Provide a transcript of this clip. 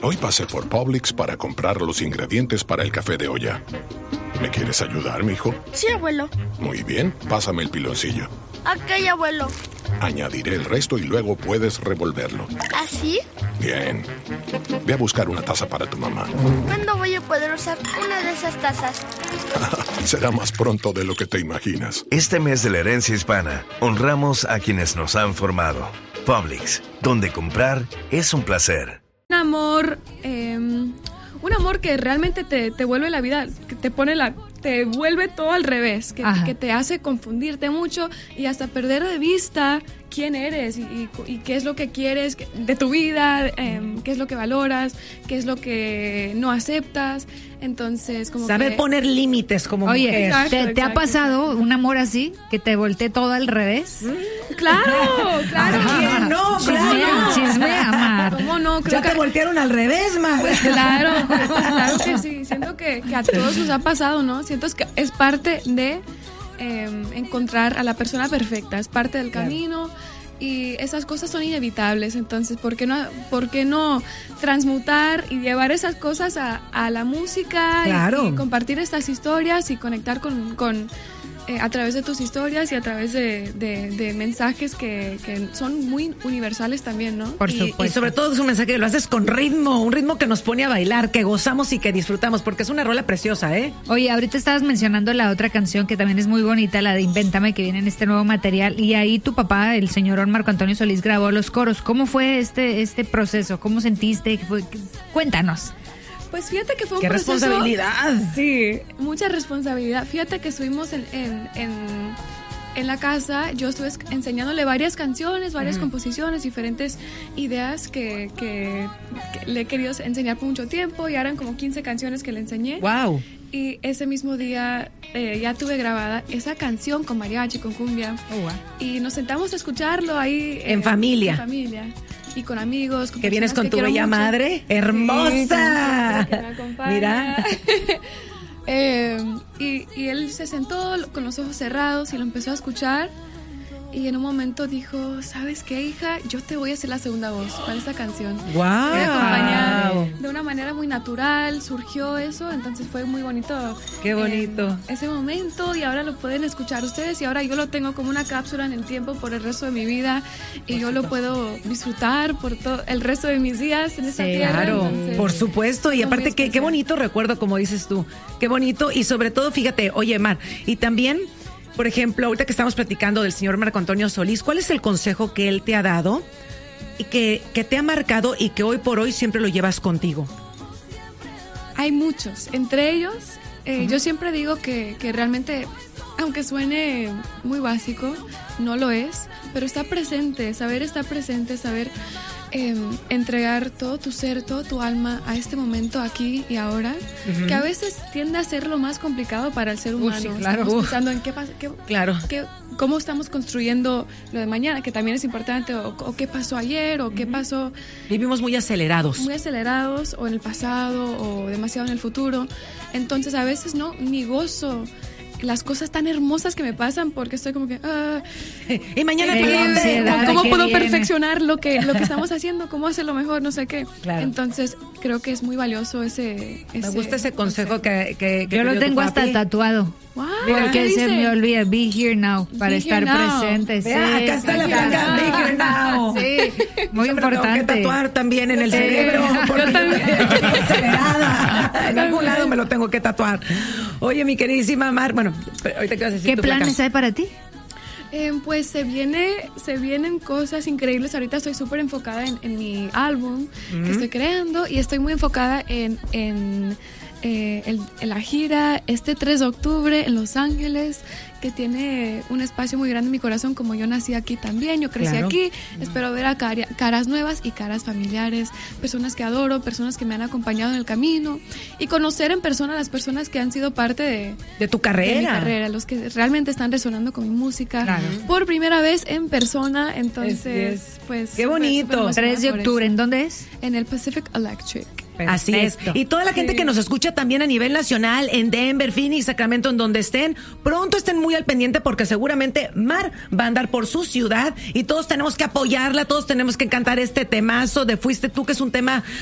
Hoy pasé por Publix para comprar los ingredientes para el café de olla. ¿Me quieres ayudar, mijo? Sí, abuelo. Muy bien, pásame el piloncillo. Ok, abuelo. Añadiré el resto y luego puedes revolverlo. ¿Así? Bien. Ve a buscar una taza para tu mamá. ¿Cuándo voy a poder usar una de esas tazas? Será más pronto de lo que te imaginas. Este mes de la herencia hispana, honramos a quienes nos han formado. Publix, donde comprar es un placer. Un amor que realmente te vuelve la vida, que te vuelve todo al revés, que te hace confundirte mucho y hasta perder de vista quién eres y qué es lo que quieres de tu vida, qué es lo que valoras, qué es lo que no aceptas. Entonces, como saber poner límites como mujer. Oye, Exacto, ¿te ha pasado un amor así, que te voltee todo al revés? Claro. ¿Quién no? Chismea, Mar. ¿Cómo no? Ya te voltearon al revés, Mar. Pues claro que sí. Siento que a todos nos ha pasado, ¿no? Siento que es parte de encontrar a la persona perfecta, es parte del camino. Y esas cosas son inevitables, entonces, ¿por qué no transmutar y llevar esas cosas a la música? Claro. Y compartir estas historias y conectar con a través de tus historias y a través de mensajes que son muy universales también, ¿no? Por supuesto. Y sobre todo es un mensaje que lo haces con ritmo, un ritmo que nos pone a bailar, que gozamos y que disfrutamos, porque es una rola preciosa, ¿eh? Oye, ahorita estabas mencionando la otra canción que también es muy bonita, la de Invéntame, que viene en este nuevo material, y ahí tu papá, el señor Marco Antonio Solís, grabó los coros. ¿Cómo fue este proceso? ¿Cómo sentiste? Cuéntanos. Pues fíjate que fue un ¡Qué proceso... responsabilidad! Sí, mucha responsabilidad. Fíjate que estuvimos en la casa, yo estuve enseñándole varias canciones, varias composiciones, diferentes ideas que le he querido enseñar por mucho tiempo, y eran como 15 canciones que le enseñé. ¡Wow! Y ese mismo día ya tuve grabada esa canción con mariachi, con cumbia. Oh, wow. Y nos sentamos a escucharlo ahí. En familia. En familia. Y con amigos. Que vienes con tu quiero bella mucho. madre. ¡Hermosa! Sí, que me acompaña. Mira. Y él se sentó con los ojos cerrados y lo empezó a escuchar. Y en un momento dijo, ¿sabes qué, hija? Yo te voy a hacer la segunda voz para esta canción. ¡Wow! Te voy a acompañar de una manera muy natural, surgió eso, entonces fue muy bonito. ¡Qué bonito! Ese momento, y ahora lo pueden escuchar ustedes, y ahora yo lo tengo como una cápsula en el tiempo por el resto de mi vida, y yo lo puedo disfrutar por todo el resto de mis días en esta tierra. Claro, entonces, por supuesto, y fue muy aparte qué especial. bonito recuerdo, como dices tú, qué bonito, y sobre todo, fíjate, oye, Mar, y también, por ejemplo, ahorita que estamos platicando del señor Marco Antonio Solís, ¿cuál es el consejo que él te ha dado y que te ha marcado y que hoy por hoy siempre lo llevas contigo? Hay muchos, entre ellos, yo siempre digo que realmente, aunque suene muy básico, no lo es, pero está presente, saber entregar todo tu ser, todo tu alma a este momento aquí y ahora, que a veces tiende a ser lo más complicado para el ser humano. Sí, claro. Estamos pensando en qué pasa, Claro. cómo estamos construyendo lo de mañana, que también es importante, o qué pasó ayer, o qué pasó. Vivimos muy acelerados. Muy acelerados, o en el pasado, o demasiado en el futuro. Entonces a veces ni gozo las cosas tan hermosas que me pasan, porque estoy como que Y mañana ¿cómo puedo perfeccionar lo que estamos haciendo? ¿Cómo hacerlo mejor? No sé qué. Claro. Entonces creo que es muy valioso ese Me gusta ese consejo que Yo lo dio tu tengo hasta papi. tatuado. Wow, Porque ¿qué se dice? me olvida, be here now, para Be estar here now. presente. Vea, sí, acá está la be placa, here be here now. Sí, muy Yo me lo tengo importante. que tatuar también en el Sí. cerebro, porque Yo también. estoy acelerada. En algún lado me lo tengo que tatuar. Oye, mi queridísima Mar, bueno, ahorita qué vas a decir. ¿Qué tu planes placa? hay para ti? Pues se vienen cosas increíbles. Ahorita estoy súper enfocada en mi álbum que estoy creando, y estoy muy enfocada en la gira este 3 de octubre en Los Ángeles, que tiene un espacio muy grande en mi corazón, como yo nací aquí también, yo crecí Claro. aquí. Espero ver a caras nuevas y caras familiares, personas que adoro, personas que me han acompañado en el camino, y conocer en persona a las personas que han sido parte De tu de mi carrera. carrera, los que realmente están resonando con mi música, Claro. por primera vez en persona. Entonces, Es- pues Qué bonito. súper emocionada 3 de por octubre, eso. ¿en dónde es? En el Pacific Electric. Así es. Perfecto. Y toda la gente que nos escucha también a nivel nacional, en Denver, Phoenix, Sacramento, en donde estén, pronto estén muy al pendiente, porque seguramente Mar va a andar por su ciudad y todos tenemos que apoyarla, todos tenemos que cantar este temazo de Fuiste Tú, que es un tema